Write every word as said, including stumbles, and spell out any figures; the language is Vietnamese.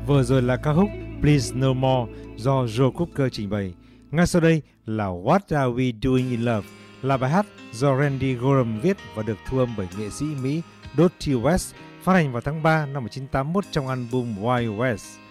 Vừa rồi là ca khúc Please No More do Joe Cocker trình bày. Ngay sau đây là What Are We Doing in Love, là bài hát do Randy Gorham viết và được thu âm bởi nghệ sĩ Mỹ Dottie West, phát hành vào tháng ba năm một nghìn chín trăm tám mươi mốt trong album Wild West.